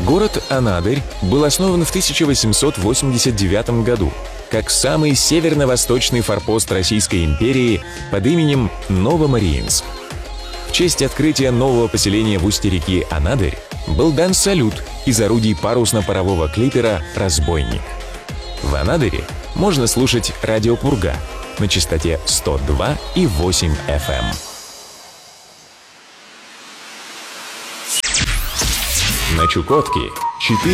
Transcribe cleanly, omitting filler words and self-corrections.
Город Анадырь был основан в 1889 году как самый северно-восточный форпост Российской империи под именем Новомариинск. В честь открытия нового поселения в устье реки Анадырь был дан салют из орудий парусно-парового клипера «Разбойник». В Анадыре можно слушать радио «Пурга» на частоте 102,8 FM. На Чукотке 4